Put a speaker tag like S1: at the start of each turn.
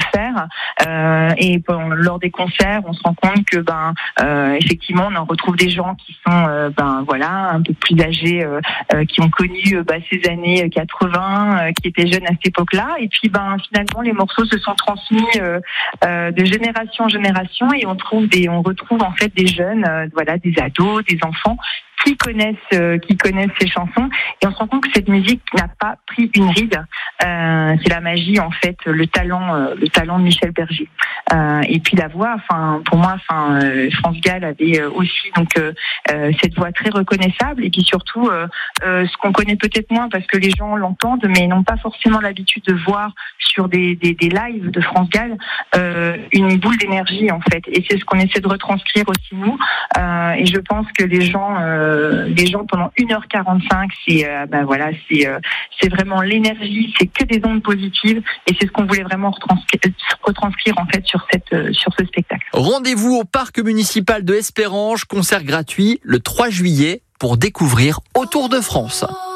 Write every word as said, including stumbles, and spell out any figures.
S1: faire. Euh, et bon, lors des concerts, on se rend compte que ben euh, effectivement, on en retrouve des gens qui sont euh, ben voilà un peu plus âgés, euh, euh, qui ont connu euh, bah, ces années quatre-vingts, euh, qui étaient jeunes à cette époque-là. Et puis ben finalement, les morceaux se sont transmis euh, euh, de génération en génération, et on trouve des, on retrouve en fait des jeunes, euh, voilà, des ados, des enfants qui connaissent euh, qui connaissent ces chansons, et on se rend compte que cette musique n'a pas pris une ride. Euh, c'est la magie en fait, le talent euh, le talent de Michel Berger. Euh, et puis la voix, enfin pour moi, enfin euh, France Gall avait euh, aussi donc euh, euh, cette voix très reconnaissable, et puis surtout euh, euh, ce qu'on connaît peut-être moins parce que les gens l'entendent mais n'ont pas forcément l'habitude de voir sur des des, des lives de France Gall euh, une boule d'énergie en fait, et c'est ce qu'on essaie de retranscrire aussi nous. Euh, et je pense que les gens euh, les gens pendant une heure quarante-cinq, c'est euh, ben voilà, c'est euh, c'est vraiment l'énergie, c'est que des ondes positives, et c'est ce qu'on voulait vraiment retranscrire, retranscrire en fait sur cette euh, sur ce spectacle.
S2: Rendez-vous au parc municipal de Espérange, concert gratuit le trois juillet pour découvrir Autour de France.